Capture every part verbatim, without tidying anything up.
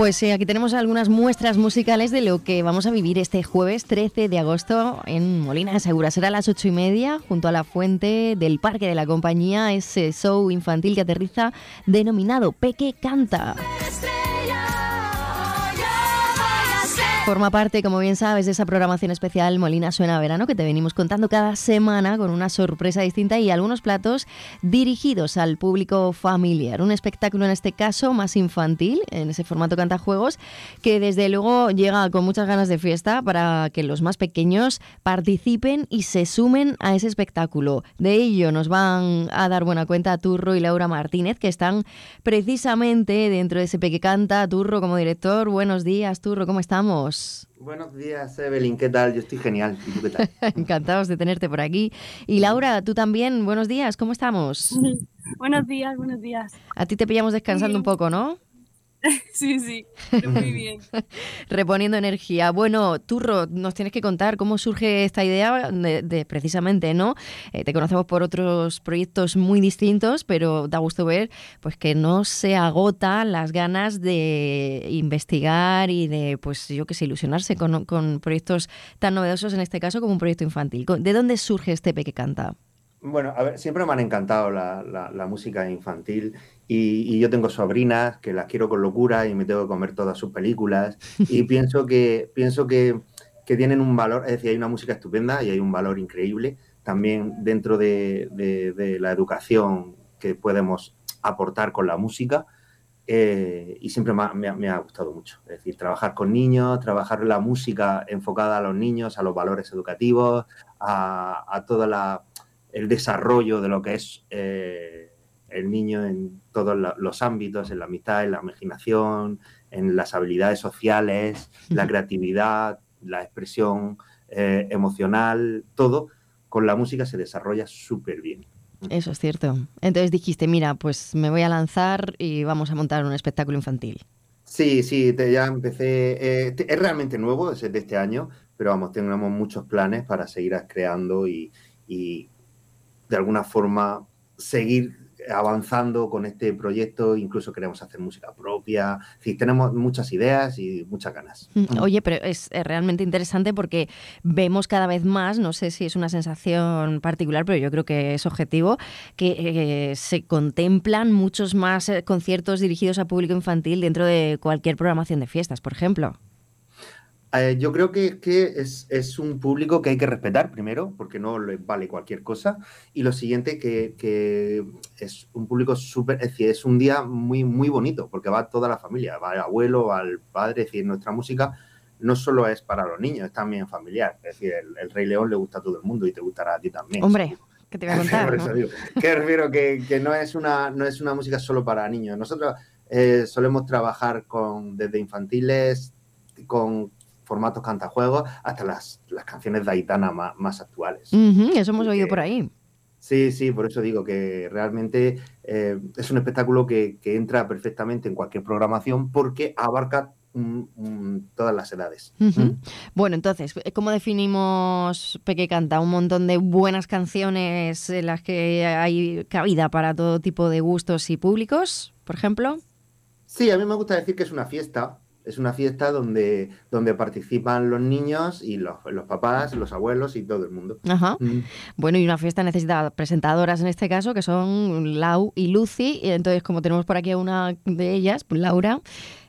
Pues sí, aquí tenemos algunas muestras musicales de lo que vamos a vivir este jueves trece de agosto en Molina de Segura. Será a las ocho y media, junto a la fuente del Parque de la Compañía, ese show infantil que aterriza denominado Peque Canta. Forma parte, como bien sabes, de esa programación especial Molina Suena a Verano que te venimos contando cada semana con una sorpresa distinta y algunos platos dirigidos al público familiar. Un espectáculo en este caso más infantil, en ese formato cantajuegos, que desde luego llega con muchas ganas de fiesta para que los más pequeños participen y se sumen a ese espectáculo. De ello nos van a dar buena cuenta Turro y Laura Martínez, que están precisamente dentro de ese Peque Canta. Turro como director, buenos días, Turro, ¿cómo estamos? Buenos días, Evelyn, ¿qué tal? Yo estoy genial, ¿y tú qué tal? Encantados de tenerte por aquí. Y Laura, tú también, buenos días, ¿cómo estamos? Buenos días, buenos días. A ti te pillamos descansando un poco, ¿no? Sí, sí, pero muy bien. Reponiendo energía. Bueno, Turro, nos tienes que contar cómo surge esta idea de, de precisamente, ¿no? Eh, te conocemos por otros proyectos muy distintos, pero da gusto ver pues que no se agotan las ganas de investigar y de, pues yo qué sé, ilusionarse con, con proyectos tan novedosos, en este caso como un proyecto infantil. ¿De dónde surge este Peque Canta? Bueno, a ver, siempre me han encantado la, la, la música infantil y, y yo tengo sobrinas que las quiero con locura y me tengo que comer todas sus películas y pienso que pienso que, que tienen un valor, es decir, hay una música estupenda y hay un valor increíble también dentro de, de, de la educación que podemos aportar con la música. Eh, y siempre me ha, me, ha, me ha gustado mucho, es decir, trabajar con niños, trabajar la música enfocada a los niños, a los valores educativos, a, a toda la el desarrollo de lo que es eh, el niño en todos los ámbitos, en la amistad, en la imaginación, en las habilidades sociales, la creatividad, la expresión eh, emocional, todo con la música se desarrolla súper bien. Eso es cierto. Entonces dijiste, mira, pues me voy a lanzar y vamos a montar un espectáculo infantil. Sí, sí, te, ya empecé, eh, es realmente nuevo, es de este año, pero vamos, tenemos muchos planes para seguir creando y, y de alguna forma seguir avanzando con este proyecto, incluso queremos hacer música propia, sí, tenemos muchas ideas y muchas ganas. Oye, pero es realmente interesante porque vemos cada vez más, no sé si es una sensación particular, pero yo creo que es objetivo, que eh, se contemplan muchos más eh, conciertos dirigidos a público infantil dentro de cualquier programación de fiestas, por ejemplo. Eh, yo creo que, que es, es un público que hay que respetar primero, porque no le vale cualquier cosa. Y lo siguiente, que, que es un público súper, es decir, es un día muy, muy bonito, porque va toda la familia, va el abuelo, va el padre, es decir, nuestra música no solo es para los niños, es también familiar. Es decir, el, el Rey León le gusta a todo el mundo y te gustará a ti también. Hombre, seguro. ¿Qué te voy a contar? Por eso ¿no? digo, que refiero que, que no, es una, no es una música solo para niños. Nosotros eh, solemos trabajar con desde infantiles, con formatos cantajuegos hasta las, las canciones de Aitana más, más actuales. Uh-huh, eso hemos y oído que, por ahí. Sí, sí, por eso digo que realmente eh, es un espectáculo que, que entra perfectamente en cualquier programación porque abarca mm, mm, todas las edades. Uh-huh. ¿Mm? Bueno, entonces, ¿cómo definimos Peque Canta? Un montón de buenas canciones en las que hay cabida para todo tipo de gustos y públicos, por ejemplo. Sí, a mí me gusta decir que es una fiesta. Es una fiesta donde, donde participan los niños y los, los papás, los abuelos y todo el mundo. Ajá. Mm. Bueno, y una fiesta necesita presentadoras en este caso, que son Lau y Lucy. Y entonces, como tenemos por aquí a una de ellas, pues Laura,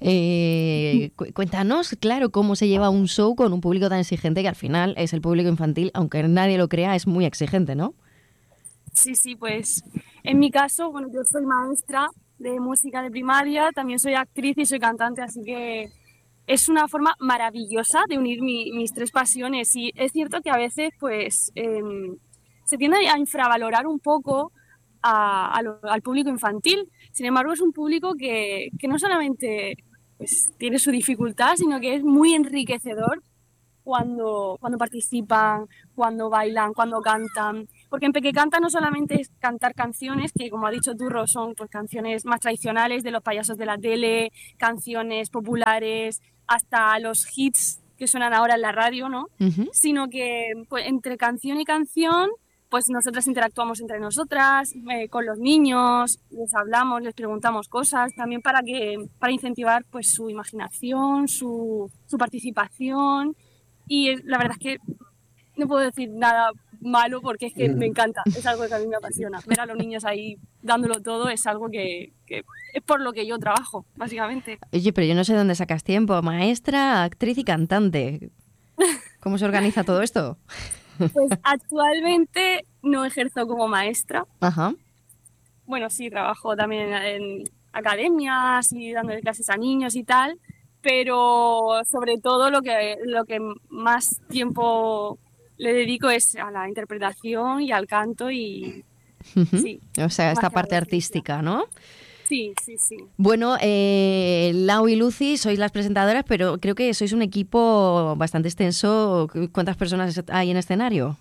eh, cu- cuéntanos, claro, cómo se lleva un show con un público tan exigente que al final es el público infantil, aunque nadie lo crea, es muy exigente, ¿no? Sí, sí, pues en mi caso, bueno, yo soy maestra de música de primaria, también soy actriz y soy cantante, así que es una forma maravillosa de unir mi, mis tres pasiones. Y es cierto que a veces pues eh, se tiende a infravalorar un poco a, a lo, al público infantil. Sin embargo, es un público que, que no solamente pues, tiene su dificultad, sino que es muy enriquecedor cuando, cuando participan, cuando bailan, cuando cantan. Porque en Peque Canta no solamente es cantar canciones, que como ha dicho Turro, son pues, canciones más tradicionales de los payasos de la tele, canciones populares, hasta los hits que suenan ahora en la radio, ¿no? Uh-huh. Sino que pues, entre canción y canción pues nosotras interactuamos entre nosotras, eh, con los niños, les hablamos, les preguntamos cosas, también para que para incentivar pues su imaginación, su, su participación. Y la verdad es que no puedo decir nada malo porque es que me encanta, es algo que a mí me apasiona. Ver a los niños ahí dándolo todo es algo que, que es por lo que yo trabajo, básicamente. Oye, pero yo no sé dónde sacas tiempo, maestra, actriz y cantante. ¿Cómo se organiza todo esto? Pues actualmente no ejerzo como maestra. Ajá. Bueno, sí, trabajo también en academias y dándole clases a niños y tal, pero sobre todo lo que, lo que más tiempo le dedico es a la interpretación y al canto y... Uh-huh. Sí, o sea, esta parte artística, ¿no? Sí, sí, sí. Bueno, eh, Lau y Lucy sois las presentadoras, pero creo que sois un equipo bastante extenso. ¿Cuántas personas hay en escenario?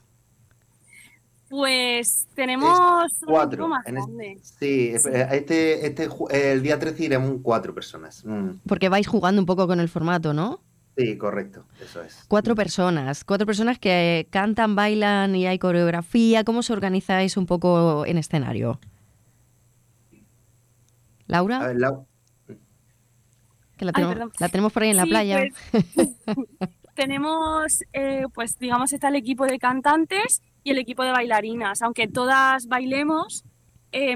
Pues tenemos es cuatro. Un más en grande. Este, sí, sí. Este, este, el día trece iremos cuatro personas. Mm. Porque vais jugando un poco con el formato, ¿no? Sí, correcto, eso es. Cuatro personas, cuatro personas que cantan, bailan y hay coreografía. ¿Cómo os organizáis un poco en escenario? ¿Laura? A ver, Lau. Que la tenemos, Ay, la tenemos por ahí en la sí, playa. Pues, tenemos, eh, pues digamos, está el equipo de cantantes y el equipo de bailarinas. Aunque todas bailemos, eh,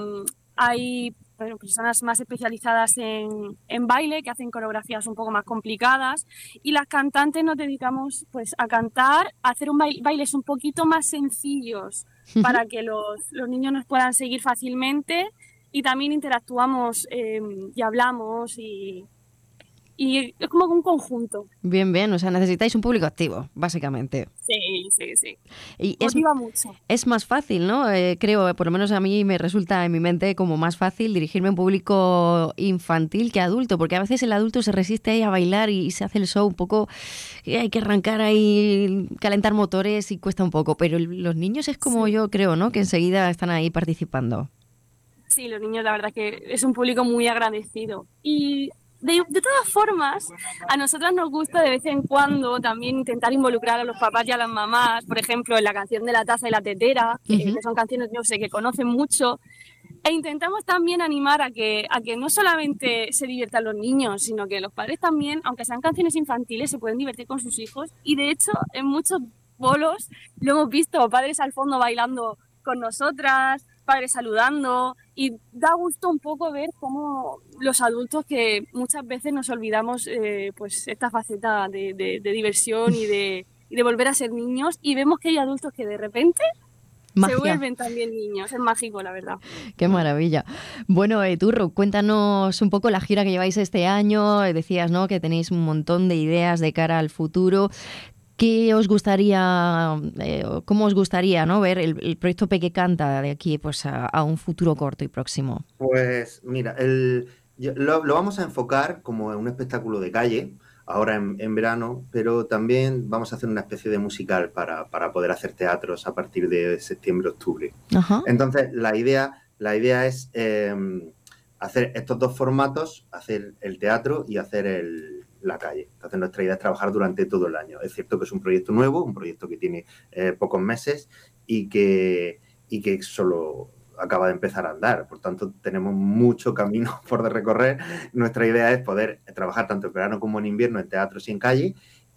hay bueno, personas más especializadas en, en baile que hacen coreografías un poco más complicadas y las cantantes nos dedicamos pues a cantar, a hacer un baile, bailes un poquito más sencillos uh-huh. para que los, los niños nos puedan seguir fácilmente. Y también interactuamos eh, y hablamos y, y es como un conjunto. Bien, bien, o sea, necesitáis un público activo, básicamente. Sí, sí, sí. Y motiva es, mucho. Es más fácil, ¿no? Eh, creo, por lo menos a mí me resulta en mi mente como más fácil dirigirme a un público infantil que adulto, porque a veces el adulto se resiste ahí a bailar y se hace el show un poco, hay que arrancar ahí, calentar motores y cuesta un poco, pero los niños es como sí. yo creo, ¿no? Que enseguida están ahí participando. Sí, los niños la verdad que es un público muy agradecido. Y de, de todas formas, a nosotras nos gusta de vez en cuando también intentar involucrar a los papás y a las mamás, por ejemplo, en la canción de la taza y la tetera, que, uh-huh. que son canciones yo sé que conocen mucho, e intentamos también animar a que, a que no solamente se diviertan los niños, sino que los padres también, aunque sean canciones infantiles, se pueden divertir con sus hijos. Y de hecho, en muchos bolos lo hemos visto, padres al fondo bailando con nosotras, padres saludando, y da gusto un poco ver cómo los adultos que muchas veces nos olvidamos eh, pues esta faceta de, de, de diversión y de, y de volver a ser niños, y vemos que hay adultos que de repente Magia. se vuelven también niños. Es mágico, la verdad. Qué maravilla. Bueno, eh, Turro, cuéntanos un poco la gira que lleváis este año. Decías, ¿no?, que tenéis un montón de ideas de cara al futuro. ¿Qué os gustaría, eh, cómo os gustaría, ¿no?, ver el, el proyecto Peque Canta de aquí pues a, a un futuro corto y próximo? Pues mira, el, lo, lo vamos a enfocar como un espectáculo de calle, ahora en, en verano, pero también vamos a hacer una especie de musical para, para poder hacer teatros a partir de septiembre, octubre. Ajá. Entonces, la idea, la idea es eh, hacer estos dos formatos, hacer el teatro y hacer el... la calle. Entonces nuestra idea es trabajar durante todo el año. Es cierto que es un proyecto nuevo, un proyecto que tiene eh, pocos meses y que, y que solo acaba de empezar a andar. Por tanto, tenemos mucho camino por recorrer. Nuestra idea es poder trabajar tanto en verano como en invierno en teatros y en calle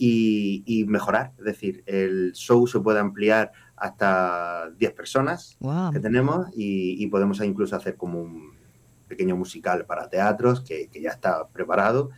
y, y mejorar. Es decir, el show se puede ampliar hasta diez personas wow. que tenemos y, y podemos incluso hacer como un pequeño musical para teatros que, que ya está preparado.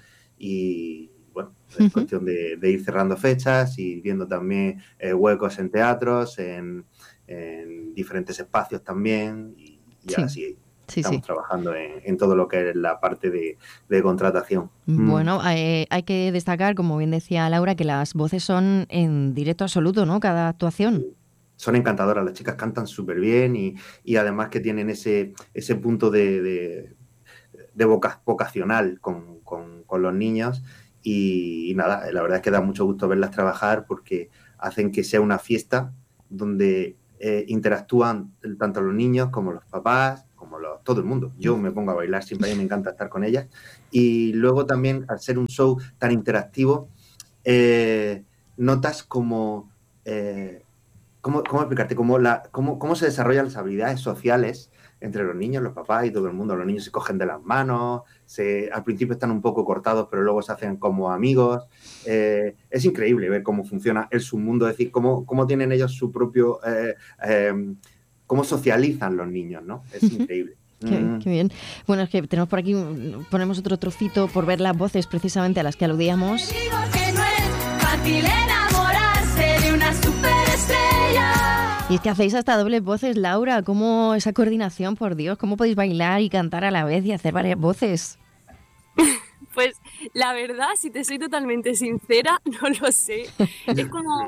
Y bueno, es uh-huh. cuestión de, de ir cerrando fechas y viendo también eh, huecos en teatros, en, en diferentes espacios también. Y, y sí. ahora sí, sí estamos sí. trabajando en, en todo lo que es la parte de, de contratación. Bueno, mm. eh, hay que destacar, como bien decía Laura, que las voces son en directo absoluto, ¿no? Cada actuación. Son encantadoras, las chicas cantan súper bien y, y además que tienen ese, ese punto de... de de voca- vocacional con, con, con los niños y, y nada, la verdad es que da mucho gusto verlas trabajar porque hacen que sea una fiesta donde eh, interactúan tanto los niños como los papás, como los, todo el mundo. Yo me pongo a bailar siempre, a mí me encanta estar con ellas y luego también al ser un show tan interactivo eh, notas como eh, ¿cómo, cómo explicarte? Cómo, la, cómo, cómo se desarrollan las habilidades sociales entre los niños, los papás y todo el mundo. Los niños se cogen de las manos, se, al principio están un poco cortados, pero luego se hacen como amigos. Eh, es increíble ver cómo funciona el submundo, es decir, cómo, cómo tienen ellos su propio... Eh, eh, cómo socializan los niños, ¿no? Es increíble. Qué, mm. qué bien. Bueno, es que tenemos por aquí, ponemos otro trocito por ver las voces precisamente a las que aludíamos. Digo que no es fácil enamorarse de una superestrella. Y es que hacéis hasta dobles voces, Laura. ¿Cómo esa coordinación, por Dios? ¿Cómo podéis bailar y cantar a la vez y hacer varias voces? Pues la verdad, si te soy totalmente sincera, no lo sé. Es como...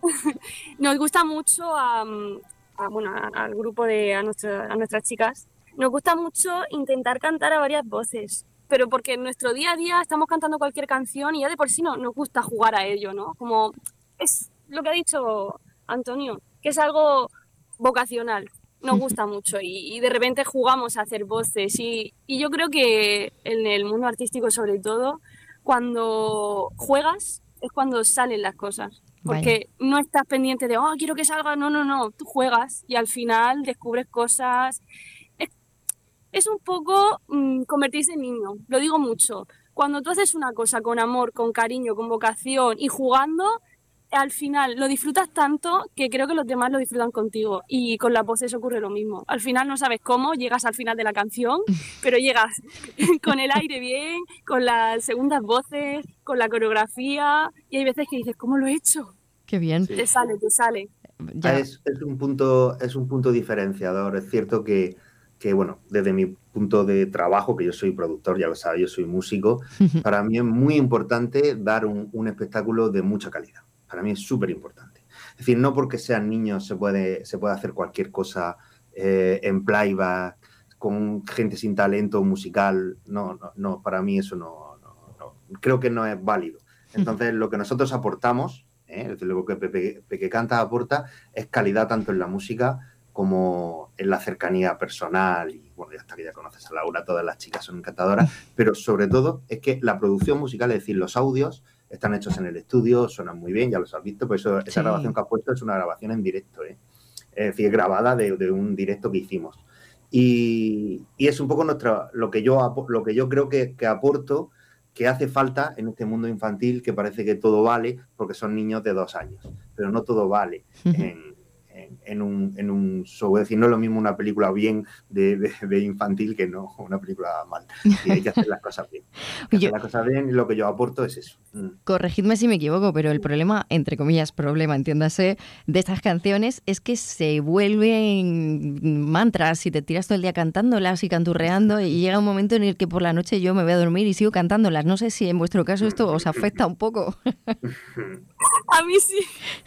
Nos gusta mucho a, a, bueno, a, al grupo de a, nuestra, a nuestras chicas. Nos gusta mucho intentar cantar a varias voces, pero porque en nuestro día a día estamos cantando cualquier canción y ya de por sí no, nos gusta jugar a ello, ¿no? Como es lo que ha dicho Antonio, que es algo vocacional, nos gusta mucho y, y de repente jugamos a hacer voces y, y yo creo que en el mundo artístico sobre todo, cuando juegas es cuando salen las cosas. Porque Vaya. No estás pendiente de, oh, quiero que salga, no, no, no, tú juegas y al final descubres cosas. Es, es un poco mmm, convertirse en niño, lo digo mucho. Cuando tú haces una cosa con amor, con cariño, con vocación y jugando, al final lo disfrutas tanto que creo que los demás lo disfrutan contigo. Y con las voces ocurre lo mismo. Al final no sabes cómo, llegas al final de la canción, pero llegas con el aire bien, con las segundas voces, con la coreografía, y hay veces que dices, ¿cómo lo he hecho? Qué bien. Sí. Te sale, te sale. Ya. Es, es, un punto, es un punto diferenciador. Es cierto que, que, bueno, desde mi punto de trabajo, que yo soy productor, ya lo sabes, yo soy músico, para mí es muy importante dar un, un espectáculo de mucha calidad. Para mí es súper importante. Es decir, no porque sean niños se puede, se puede hacer cualquier cosa eh, en playback, con gente sin talento musical. No, no, no para mí eso no, no, no. Creo que no es válido. Entonces, lo que nosotros aportamos, ¿eh? Es decir, lo que Peque, Peque Canta aporta es calidad tanto en la música como en la cercanía personal. Y bueno, ya está que ya conoces a Laura, todas las chicas son encantadoras, pero sobre todo es que la producción musical, es decir, los audios, están hechos en el estudio, suenan muy bien, ya los has visto, por eso esa sí. grabación que has puesto es una grabación en directo, ¿eh? Es decir, grabada de, de un directo que hicimos. Y, y es un poco nuestra, lo, que yo, lo que yo creo que, que aporto, que hace falta en este mundo infantil, que parece que todo vale porque son niños de dos años, pero no todo vale en, en, en, un, en un show. Es decir, no es lo mismo una película bien de, de, de infantil que no una película mal. Y hay que hacer las cosas bien. Hay que hacer yo, las cosas bien y lo que yo aporto es eso. Mm. Corregidme si me equivoco, pero el problema, entre comillas, problema, entiéndase, de estas canciones es que se vuelven mantras y te tiras todo el día cantándolas y canturreando y llega un momento en el que por la noche yo me voy a dormir y sigo cantándolas. No sé si en vuestro caso esto os afecta un poco. A mí sí.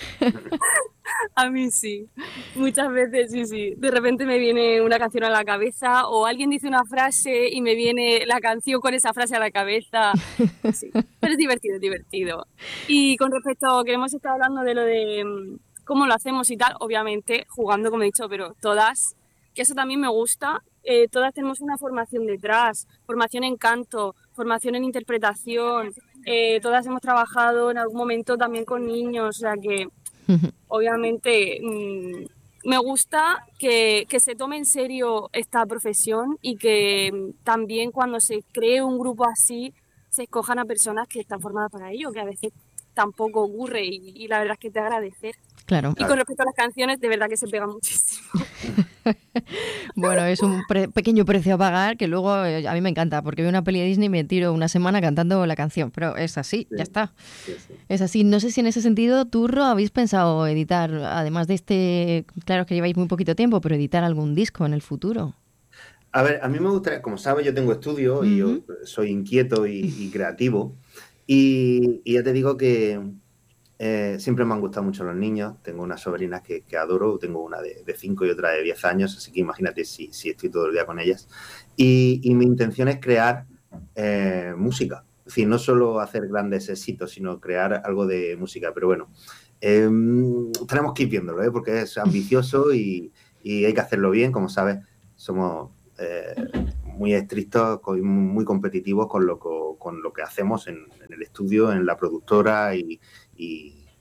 A mí sí. Muchas veces sí, sí. De repente me viene una canción a la cabeza o alguien dice una frase y me viene la canción con esa frase a la cabeza. Sí. Pero es divertido, es divertido. Y con respecto a que hemos estado hablando de lo de cómo lo hacemos y tal, obviamente jugando, como he dicho, pero todas, que eso también me gusta, eh, todas tenemos una formación detrás, formación en canto, formación en interpretación, eh, todas hemos trabajado en algún momento también con niños, o sea que obviamente mmm, me gusta que, que se tome en serio esta profesión y que mmm, también cuando se cree un grupo así se escojan a personas que están formadas para ello, que a veces tampoco ocurre y, y la verdad es que te agradecer. Claro. Y con respecto a las canciones, de verdad que se pegan muchísimo. Bueno, es un pre- pequeño precio a pagar que luego eh, a mí me encanta, porque veo una peli de Disney y me tiro una semana cantando la canción, pero es así, sí, ya está. Sí, sí. Es así. No sé si en ese sentido, Turro, habéis pensado editar, además de este, claro que lleváis muy poquito tiempo, pero editar algún disco en el futuro. A ver, a mí me gustaría, como sabes, yo tengo estudio uh-huh. y yo soy inquieto y, y creativo, y, y ya te digo que Eh, siempre me han gustado mucho los niños. Tengo unas sobrinas que, que adoro. Tengo una de cinco y otra de diez años, así que imagínate si, si estoy todo el día con ellas. Y, y mi intención es crear eh, música. Es decir, no solo hacer grandes éxitos, sino crear algo de música. Pero bueno, eh, tenemos que ir viéndolo, ¿eh? Porque es ambicioso y, y hay que hacerlo bien. Como sabes, somos eh, muy estrictos, muy competitivos con lo, con lo que hacemos en, en el estudio, en la productora y Y,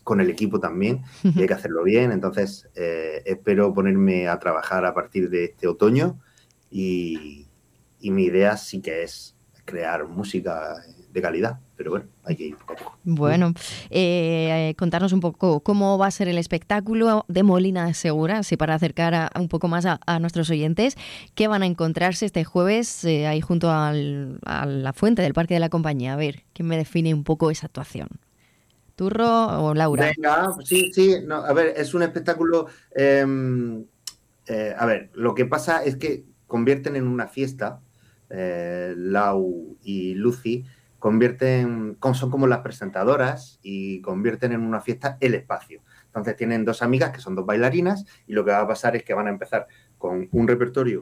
con el equipo también y hay que hacerlo bien. Entonces, eh, espero ponerme a trabajar a partir de este otoño y, y mi idea sí que es crear música de calidad, pero bueno, hay que ir poco a poco. Bueno, eh, contarnos un poco cómo va a ser el espectáculo de Molina de Segura, así para acercar a, a un poco más a, a nuestros oyentes, qué van a encontrarse este jueves eh, ahí junto al, a la fuente del Parque de la Compañía. A ver, ¿quién me define un poco esa actuación? ¿Turro o Laura? Venga, sí, sí, no, a ver, es un espectáculo, eh, eh, a ver, lo que pasa es que convierten en una fiesta, eh, Lau y Lucy, convierten, son como las presentadoras y convierten en una fiesta el espacio. Entonces tienen dos amigas que son dos bailarinas y lo que va a pasar es que van a empezar con un repertorio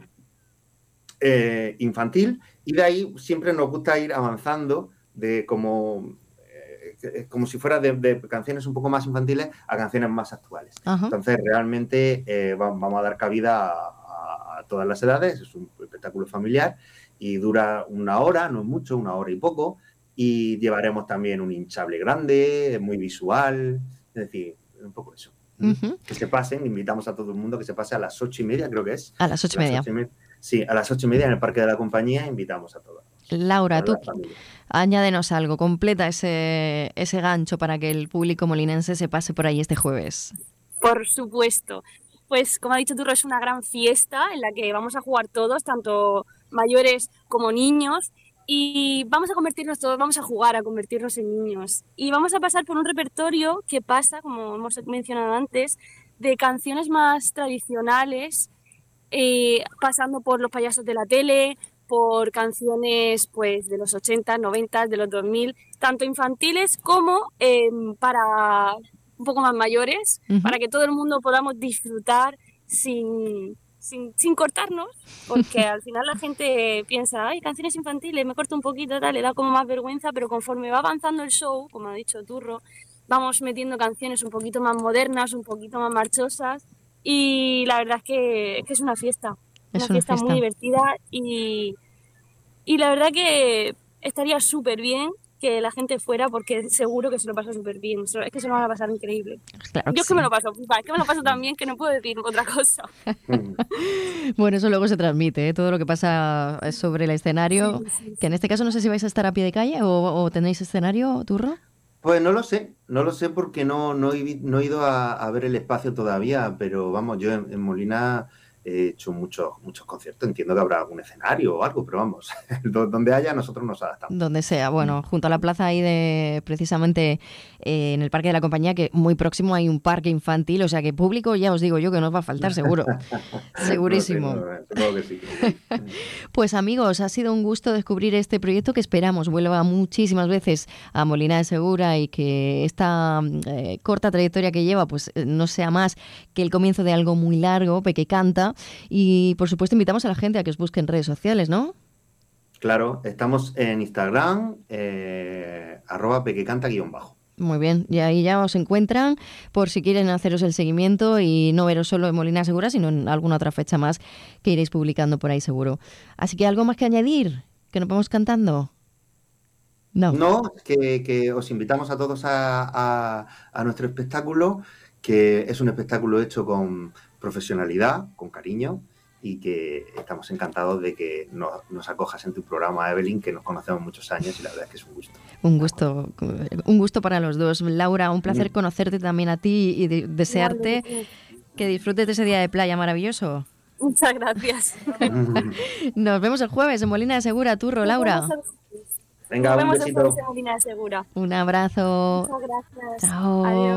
eh, infantil y de ahí siempre nos gusta ir avanzando de como, eh, como si fuera de, de canciones un poco más infantiles a canciones más actuales. Ajá. Entonces realmente eh, vamos a dar cabida a, a, a todas las edades, es un espectáculo familiar y dura una hora, no es mucho, una hora y poco. Y llevaremos también un hinchable grande, muy visual, es decir, un poco eso. Uh-huh. Que se pasen, invitamos a todo el mundo que se pase a las ocho y media, creo que es. A las ocho y media. media. Sí, a las ocho y media en el Parque de la Compañía invitamos a todos. Laura, tú añádenos algo, completa ese, ese gancho para que el público molinense se pase por ahí este jueves. Por supuesto. Pues como ha dicho Turro, es una gran fiesta en la que vamos a jugar todos, tanto mayores como niños. Y vamos a convertirnos todos, vamos a jugar a convertirnos en niños. Y vamos a pasar por un repertorio que pasa, como hemos mencionado antes, de canciones más tradicionales, eh, pasando por los payasos de la tele, por canciones pues de los ochenta, noventa, de los dos mil, tanto infantiles como eh, para un poco más mayores, uh-huh. para que todo el mundo podamos disfrutar sin... Sin, sin cortarnos, porque al final la gente piensa, ay, canciones infantiles, me corto un poquito, tal, le da como más vergüenza, pero conforme va avanzando el show, como ha dicho Turro, vamos metiendo canciones un poquito más modernas, un poquito más marchosas, y la verdad es que, es, que es una fiesta, es una, una fiesta, fiesta muy divertida, y, y la verdad que estaría súper bien que la gente fuera porque seguro que se lo pasa súper bien. Es que se lo van a pasar increíble. Claro Yo es que sí. me lo paso, es que me lo paso tan bien que no puedo decir otra cosa. Bueno, eso luego se transmite, ¿eh? Todo lo que pasa sobre el escenario, sí, sí, sí. Que en este caso no sé si vais a estar a pie de calle o, o tenéis escenario, Turro. Pues no lo sé, no lo sé porque no, no, he, no he ido a, a ver el espacio todavía, pero vamos, yo en, en Molina he hecho muchos muchos conciertos, entiendo que habrá algún escenario o algo, pero vamos, donde haya nosotros nos adaptamos. Donde sea, bueno, junto a la plaza ahí de, precisamente eh, en el Parque de la Compañía, que muy próximo hay un parque infantil, o sea que público ya os digo yo que nos va a faltar seguro, segurísimo. No sé, no, no, supongo que sí. Pues amigos, ha sido un gusto descubrir este proyecto que esperamos vuelva muchísimas veces a Molina de Segura y que esta eh, corta trayectoria que lleva pues no sea más que el comienzo de algo muy largo, Peque Canta. Y por supuesto invitamos a la gente a que os busque en redes sociales, ¿no? Claro, estamos en Instagram, eh, arroba pequecanta guión bajo. Muy bien, y ahí ya os encuentran por si quieren haceros el seguimiento y no veros solo en Molina Segura, sino en alguna otra fecha más que iréis publicando por ahí seguro. Así que algo más que añadir, que nos vamos cantando. No, no que, que os invitamos a todos a, a, a nuestro espectáculo, que es un espectáculo hecho con profesionalidad, con cariño, y que estamos encantados de que nos, nos acojas en tu programa, Evelyn, que nos conocemos muchos años y la verdad es que es un gusto. Un gusto, un gusto para los dos. Laura, un placer conocerte también a ti y de, desearte vale. que disfrutes de ese día de playa maravilloso. Muchas gracias. Nos vemos el jueves en Molina de Segura, Turro, Laura. Venga, Nos un vemos besito. el jueves en Molina de Segura. Un abrazo. Muchas gracias. Chao. Adiós.